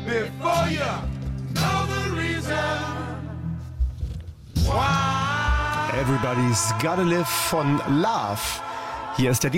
before you know the reason why. Everybody's Gotta Live von Love. Hier ist der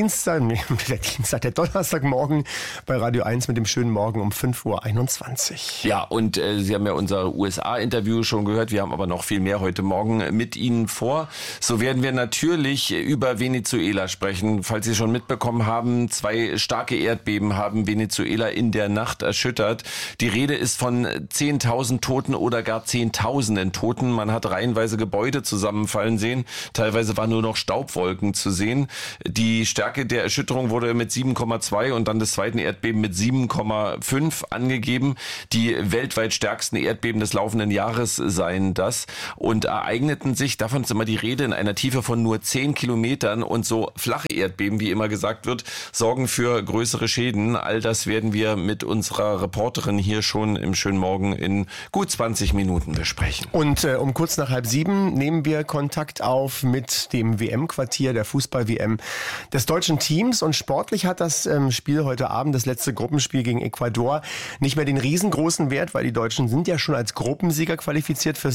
Donnerstagmorgen bei Radio 1 mit dem schönen Morgen um 5:21 Uhr. Ja, und Sie haben ja unser USA-Interview schon gehört. Wir haben aber noch viel mehr heute Morgen mit Ihnen vor. So werden wir natürlich über Venezuela sprechen. Falls Sie schon mitbekommen haben, 2 starke Erdbeben haben Venezuela in der Nacht erschüttert. Die Rede ist von 10.000 Toten oder gar Zehntausenden Toten. Man hat reihenweise Gebäude zusammenfallen sehen. Teilweise waren nur noch Staubwolken zu sehen. Die Stärke der Erschütterung wurde mit 7,2 und dann des zweiten Erdbeben mit 7,5 angegeben. Die weltweit stärksten Erdbeben des laufenden Jahres seien das und ereigneten sich, davon ist immer die Rede, in einer Tiefe von nur 10 Kilometern und so flache Erdbeben, wie immer gesagt wird, sorgen für größere Schäden. All das werden wir mit unserer Reporterin hier schon im schönen Morgen in gut 20 Minuten besprechen. Und um kurz nach 6:30 nehmen wir Kontakt auf mit dem WM-Quartier der Fußball-WM des deutschen Teams und sportlich hat das Spiel heute Abend, das letzte Gruppenspiel gegen Ecuador, nicht mehr den riesengroßen Wert, weil die Deutschen sind ja schon als Gruppensieger qualifiziert fürs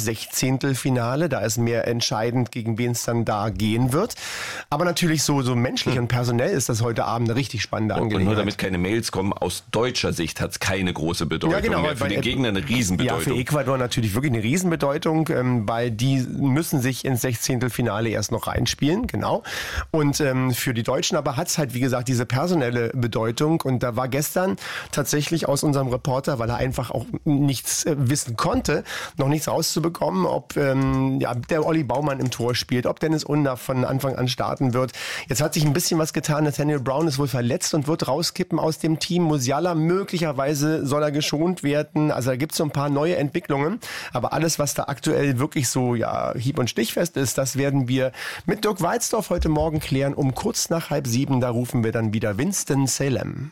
16. Da ist mehr entscheidend, gegen wen es dann da gehen wird. Aber natürlich so menschlich und personell ist das heute Abend eine richtig spannende Angelegenheit. Und nur damit keine Mails kommen, aus deutscher Sicht hat es keine große Bedeutung. Ja, genau, für die Gegner eine Riesenbedeutung. Ja, für Ecuador natürlich wirklich eine Riesenbedeutung, weil die müssen sich ins 16. erst noch reinspielen, genau. Und für die Deutschen aber hat es halt, wie gesagt, diese personelle Bedeutung. Und da war gestern tatsächlich aus unserem Reporter, weil er einfach auch nichts wissen konnte, noch nichts rauszubekommen, ob der Olli Baumann im Tor spielt, ob Dennis Undaff von Anfang an starten wird. Jetzt hat sich ein bisschen was getan. Nathaniel Brown ist wohl verletzt und wird rauskippen aus dem Team. Musiala möglicherweise soll er geschont werden. Also da gibt es so ein paar neue Entwicklungen. Aber alles, was da aktuell wirklich so hieb- und stichfest ist, das werden wir mit Dirk Weizdorf heute Morgen klären, um kurz nach 6:30, da rufen wir dann wieder Winston-Salem.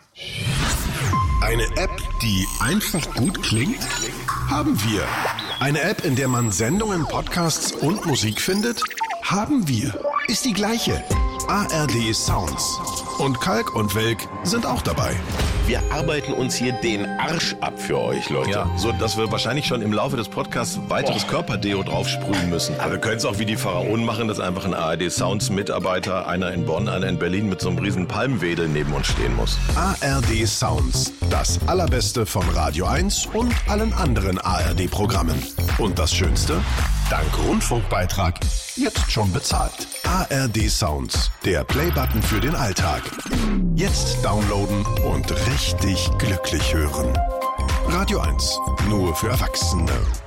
Eine App, die einfach gut klingt? Haben wir. Eine App, in der man Sendungen, Podcasts und Musik findet? Haben wir. Ist die gleiche. ARD Sounds. Und Kalk und Welk sind auch dabei. Wir arbeiten uns hier den Arsch ab für euch, Leute. Ja, so dass wir wahrscheinlich schon im Laufe des Podcasts weiteres Körperdeo draufsprühen müssen. Aber wir können es auch wie die Pharaonen machen, dass einfach ein ARD Sounds Mitarbeiter, einer in Bonn, einer in Berlin mit so einem riesen Palmwedel neben uns stehen muss. ARD Sounds. Das Allerbeste von Radio 1 und allen anderen ARD-Programmen. Und das Schönste? Dank Rundfunkbeitrag jetzt schon bezahlt. ARD Sounds. Der Playbutton für den Alltag. Jetzt downloaden und richtig glücklich hören. Radio 1. Nur für Erwachsene.